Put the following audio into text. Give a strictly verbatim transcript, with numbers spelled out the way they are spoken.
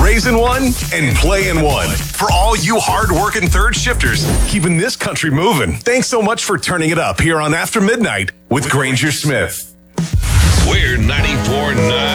raising one and playing one. For all you hard-working third shifters, keeping this country moving. Thanks so much for turning it up here on After Midnight with Granger Smith. We're ninety-four point nine.